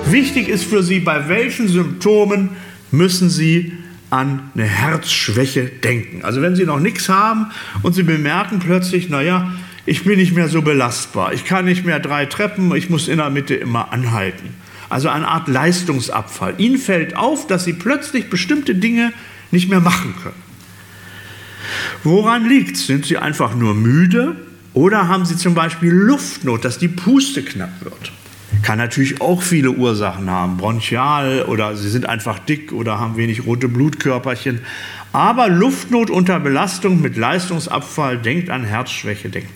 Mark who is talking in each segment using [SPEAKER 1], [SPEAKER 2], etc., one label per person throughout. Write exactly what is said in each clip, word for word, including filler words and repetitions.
[SPEAKER 1] Wichtig ist für Sie, bei welchen Symptomen müssen Sie an eine Herzschwäche denken. Also wenn Sie noch nichts haben und Sie bemerken plötzlich, naja, ich bin nicht mehr so belastbar, ich kann nicht mehr drei Treppen, ich muss in der Mitte immer anhalten. Also eine Art Leistungsabfall. Ihnen fällt auf, dass Sie plötzlich bestimmte Dinge nicht mehr machen können. Woran liegt es? Sind Sie einfach nur müde oder haben Sie zum Beispiel Luftnot, dass die Puste knapp wird? Kann natürlich auch viele Ursachen haben, bronchial oder Sie sind einfach dick oder haben wenig rote Blutkörperchen. Aber Luftnot unter Belastung mit Leistungsabfall, denkt an Herzschwäche, denkt.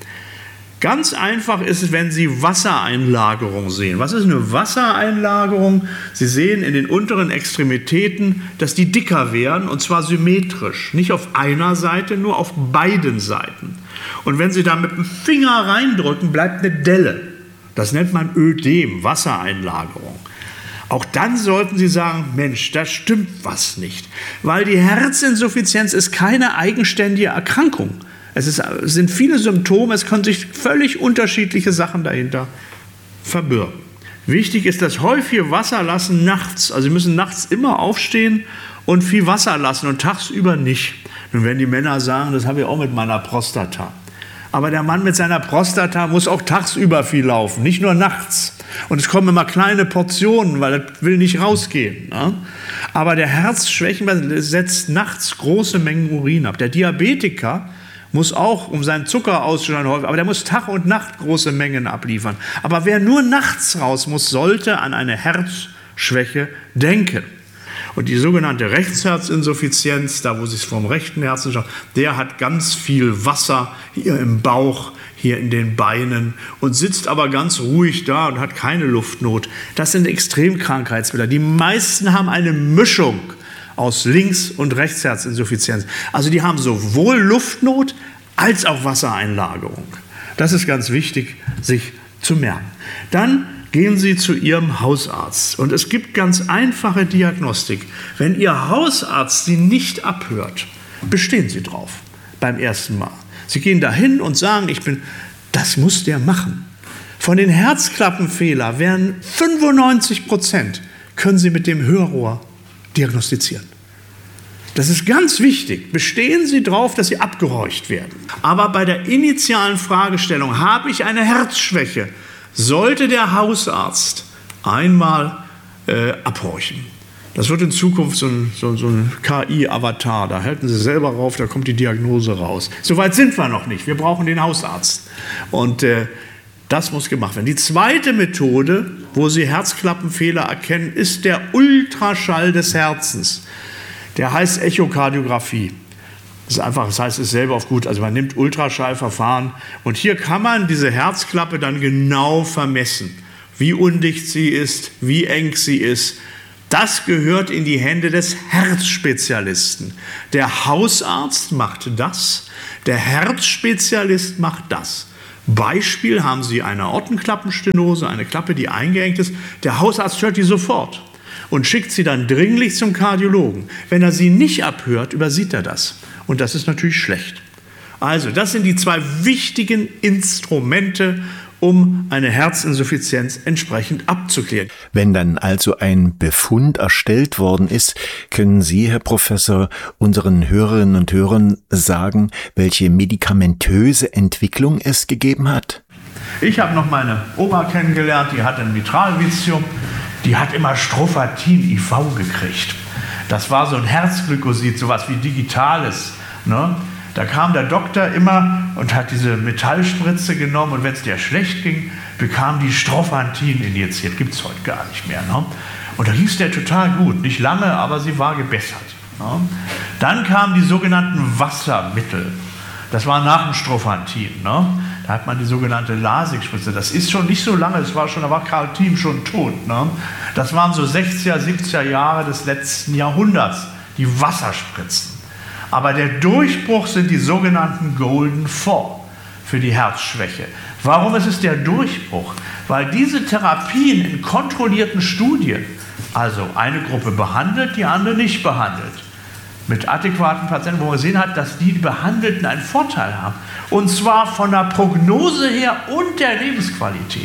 [SPEAKER 1] Ganz einfach ist es, wenn Sie Wassereinlagerung sehen. Was ist eine Wassereinlagerung? Sie sehen in den unteren Extremitäten, dass die dicker werden, und zwar symmetrisch. Nicht auf einer Seite, nur auf beiden Seiten. Und wenn Sie da mit dem Finger reindrücken, bleibt eine Delle. Das nennt man Ödem, Wassereinlagerung. Auch dann sollten Sie sagen, Mensch, da stimmt was nicht. Weil die Herzinsuffizienz ist keine eigenständige Erkrankung. Es, ist, es sind viele Symptome, es können sich völlig unterschiedliche Sachen dahinter verbirgen. Wichtig ist das häufige Wasserlassen nachts. Also Sie müssen nachts immer aufstehen und viel Wasser lassen und tagsüber nicht. Nun werden die Männer sagen, das habe ich auch mit meiner Prostata. Aber der Mann mit seiner Prostata muss auch tagsüber viel laufen, nicht nur nachts. Und es kommen immer kleine Portionen, weil das will nicht rausgehen. Ne? Aber der Herzschwächen setzt nachts große Mengen Urin ab. Der Diabetiker muss auch, um seinen Zucker auszuschneiden, häufig, aber der muss Tag und Nacht große Mengen abliefern. Aber wer nur nachts raus muss, sollte an eine Herzschwäche denken. Und die sogenannte Rechtsherzinsuffizienz, da wo Sie es vom rechten Herzen schauen, der hat ganz viel Wasser hier im Bauch, hier in den Beinen und sitzt aber ganz ruhig da und hat keine Luftnot. Das sind Extremkrankheitsbilder. Die meisten haben eine Mischung aus Links- und Rechtsherzinsuffizienz. Also die haben sowohl Luftnot als auch Wassereinlagerung. Das ist ganz wichtig, sich zu merken. Dann gehen Sie zu Ihrem Hausarzt. Und es gibt ganz einfache Diagnostik. Wenn Ihr Hausarzt Sie nicht abhört, bestehen Sie drauf beim ersten Mal. Sie gehen dahin und sagen, ich bin, das muss der machen. Von den Herzklappenfehlern werden fünfundneunzig Prozent können Sie mit dem Hörrohr diagnostizieren. Das ist ganz wichtig. Bestehen Sie drauf, dass Sie abgehorcht werden. Aber bei der initialen Fragestellung, habe ich eine Herzschwäche, sollte der Hausarzt einmal äh, abhorchen. Das wird in Zukunft so ein, so, so ein K I-Avatar. Da halten Sie selber rauf, da kommt die Diagnose raus. Soweit sind wir noch nicht. Wir brauchen den Hausarzt. Und äh, das muss gemacht werden. Die zweite Methode, wo Sie Herzklappenfehler erkennen, ist der Ultraschall des Herzens. Der heißt Echokardiographie. Das ist einfach, das heißt es selber auf gut. Also man nimmt Ultraschallverfahren und hier kann man diese Herzklappe dann genau vermessen, wie undicht sie ist, wie eng sie ist. Das gehört in die Hände des Herzspezialisten. Der Hausarzt macht das, der Herzspezialist macht das. Beispiel, haben Sie eine Aortenklappenstenose, eine Klappe, die eingeengt ist. Der Hausarzt hört die sofort und schickt sie dann dringlich zum Kardiologen. Wenn er sie nicht abhört, übersieht er das. Und das ist natürlich schlecht. Also, das sind die zwei wichtigen Instrumente, um eine Herzinsuffizienz entsprechend abzuklären.
[SPEAKER 2] Wenn dann also ein Befund erstellt worden ist, können Sie, Herr Professor, unseren Hörerinnen und Hörern sagen, welche medikamentöse Entwicklung es gegeben hat?
[SPEAKER 1] Ich habe noch meine Oma kennengelernt, die hatte ein Mitralvitium, die hat immer Strophatin I V gekriegt. Das war so ein Herzglykosid, sowas wie Digitales, ne? Da kam der Doktor immer und hat diese Metallspritze genommen und wenn es der schlecht ging, bekam die Strophantin injiziert. Gibt es heute gar nicht mehr. Ne? Und da hieß der total gut. Nicht lange, aber sie war gebessert. Ne? Dann kamen die sogenannten Wassermittel. Das war nach dem Strophantin. Ne? Da hat man die sogenannte Lasix-Spritze. Das ist schon nicht so lange, das war schon, da war Karl Thiem schon tot. Ne? Das waren so sechziger, siebziger Jahre des letzten Jahrhunderts, die Wasserspritzen. Aber der Durchbruch sind die sogenannten Golden Four für die Herzschwäche. Warum ist es der Durchbruch? Weil diese Therapien in kontrollierten Studien, also eine Gruppe behandelt, die andere nicht behandelt, mit adäquaten Patienten, wo man gesehen hat, dass die Behandelten einen Vorteil haben. Und zwar von der Prognose her und der Lebensqualität.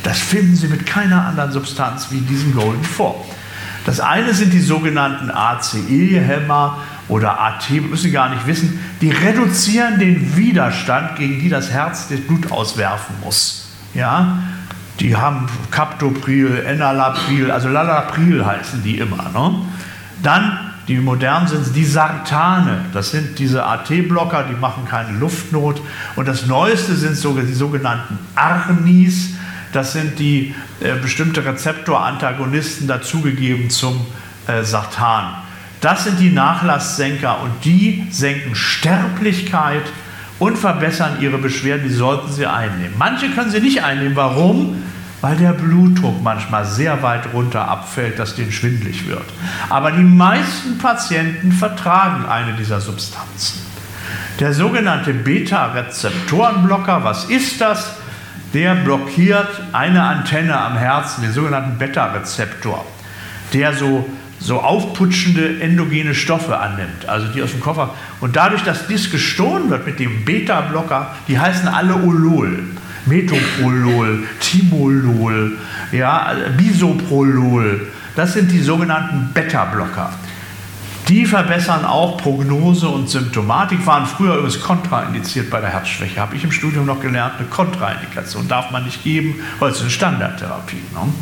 [SPEAKER 1] Das finden Sie mit keiner anderen Substanz wie diesem Golden Four. Das eine sind die sogenannten A C E-Hämmer oder A T, müssen Sie gar nicht wissen, die reduzieren den Widerstand, gegen die das Herz das Blut auswerfen muss. Ja? Die haben Captopril, Enalapril, also Lalapril heißen die immer. Ne? Dann, die modernen sind die Sartane, das sind diese A T-Blocker, die machen keine Luftnot. Und das Neueste sind sogar die sogenannten Arnis, das sind die äh, bestimmte Rezeptorantagonisten dazugegeben zum äh, Sartan. Das sind die Nachlasssenker und die senken Sterblichkeit und verbessern ihre Beschwerden, die sollten Sie einnehmen. Manche können sie nicht einnehmen. Warum? Weil der Blutdruck manchmal sehr weit runter abfällt, dass denen schwindelig wird. Aber die meisten Patienten vertragen eine dieser Substanzen. Der sogenannte Beta-Rezeptorenblocker, was ist das? Der blockiert eine Antenne am Herzen, den sogenannten Beta-Rezeptor, der so, so aufputschende endogene Stoffe annimmt, also die aus dem Koffer. Und dadurch, dass dies gestohlen wird mit dem Beta-Blocker, die heißen alle Olol. Metoprolol, Timolol, ja, Bisoprolol, das sind die sogenannten Beta-Blocker. Die verbessern auch Prognose und Symptomatik, waren früher übrigens kontraindiziert bei der Herzschwäche. Habe ich im Studium noch gelernt, eine Kontraindikation darf man nicht geben, weil es eine Standardtherapie. Ne?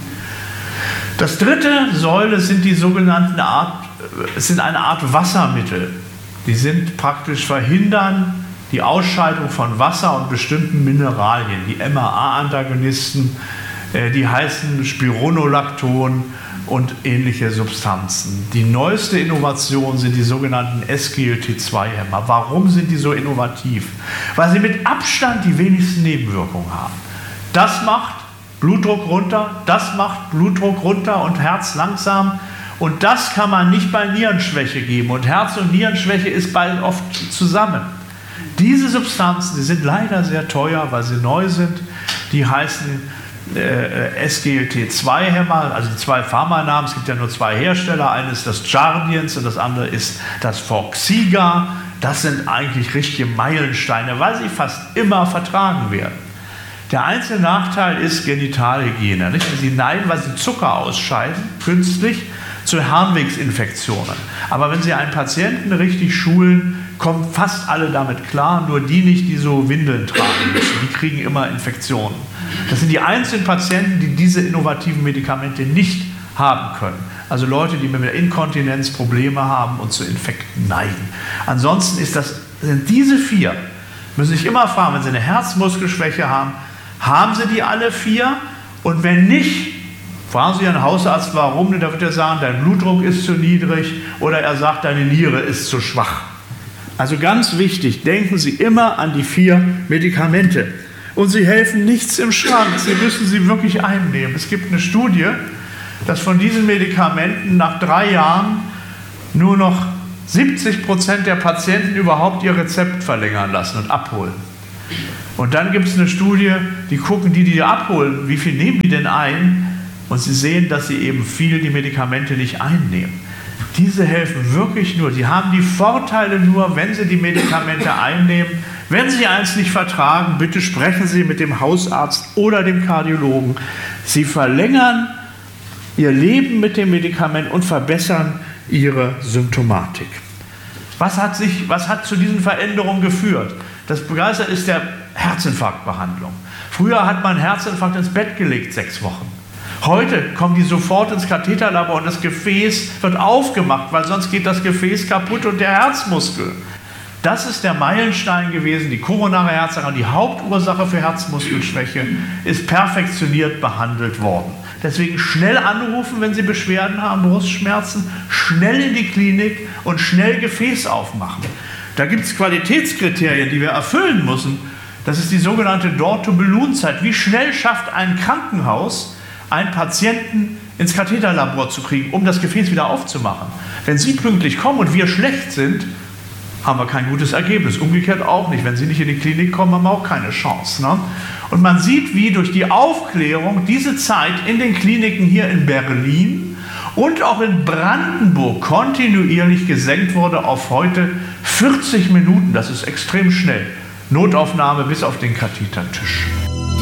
[SPEAKER 1] Das dritte Säule sind die sogenannten Art, sind eine Art Wassermittel. Die sind praktisch verhindern die Ausscheidung von Wasser und bestimmten Mineralien. Die M A A-Antagonisten, die heißen Spironolacton und ähnliche Substanzen. Die neueste Innovation sind die sogenannten S G L T zwei Hämmer. Warum sind die so innovativ? Weil sie mit Abstand die wenigsten Nebenwirkungen haben. Das macht Blutdruck runter, das macht Blutdruck runter und Herz langsam. Und das kann man nicht bei Nierenschwäche geben. Und Herz- und Nierenschwäche ist bald oft zusammen. Diese Substanzen, die sind leider sehr teuer, weil sie neu sind. Die heißen äh, S G L T zwei Hämmer, also die zwei Pharmanamen. Es gibt ja nur zwei Hersteller. Eines ist das Jardiance und das andere ist das Forxiga. Das sind eigentlich richtige Meilensteine, weil sie fast immer vertragen werden. Der einzige Nachteil ist Genitalhygiene. Nicht? Sie neigen, weil sie Zucker ausscheiden, künstlich, zu Harnwegsinfektionen. Aber wenn Sie einen Patienten richtig schulen, kommen fast alle damit klar, nur die nicht, die so Windeln tragen müssen. Die kriegen immer Infektionen. Das sind die einzigen Patienten, die diese innovativen Medikamente nicht haben können. Also Leute, die mit der Inkontinenz Probleme haben und zu Infekten neigen. Ansonsten ist das, sind diese vier, müssen sich immer fragen, wenn Sie eine Herzmuskelschwäche haben, haben Sie die alle vier? Und wenn nicht, fragen Sie Ihren Hausarzt, warum, da wird er sagen, dein Blutdruck ist zu niedrig oder er sagt, deine Niere ist zu schwach. Also ganz wichtig, denken Sie immer an die vier Medikamente. Und sie helfen nichts im Schrank, Sie müssen sie wirklich einnehmen. Es gibt eine Studie, dass von diesen Medikamenten nach drei Jahren nur noch siebzig Prozent der Patienten überhaupt ihr Rezept verlängern lassen und abholen. Und dann gibt es eine Studie, die gucken, die die abholen, wie viel nehmen die denn ein? Und sie sehen, dass sie eben viel die Medikamente nicht einnehmen. Diese helfen wirklich nur. Sie haben die Vorteile nur, wenn Sie die Medikamente einnehmen. Wenn Sie eins nicht vertragen, bitte sprechen Sie mit dem Hausarzt oder dem Kardiologen. Sie verlängern Ihr Leben mit dem Medikament und verbessern Ihre Symptomatik. Was hat, sich, was hat zu diesen Veränderungen geführt? Das Begeisterte ist der Herzinfarktbehandlung. Früher hat man Herzinfarkt ins Bett gelegt, sechs Wochen. Heute kommen die sofort ins Katheterlabor und das Gefäß wird aufgemacht, weil sonst geht das Gefäß kaputt und der Herzmuskel. Das ist der Meilenstein gewesen, die koronare Herzerkrankung, die Hauptursache für Herzmuskelschwäche, ist perfektioniert behandelt worden. Deswegen schnell anrufen, wenn Sie Beschwerden haben, Brustschmerzen, schnell in die Klinik und schnell Gefäß aufmachen. Da gibt es Qualitätskriterien, die wir erfüllen müssen. Das ist die sogenannte Door-to-Balloon-Zeit. Wie schnell schafft ein Krankenhaus, einen Patienten ins Katheterlabor zu kriegen, um das Gefäß wieder aufzumachen? Wenn Sie pünktlich kommen und wir schlecht sind, haben wir kein gutes Ergebnis. Umgekehrt auch nicht. Wenn Sie nicht in die Klinik kommen, haben wir auch keine Chance. Ne? Und man sieht, wie durch die Aufklärung diese Zeit in den Kliniken hier in Berlin und auch in Brandenburg kontinuierlich gesenkt wurde auf heute vierzig Minuten. Das ist extrem schnell. Notaufnahme bis auf den Kathetertisch.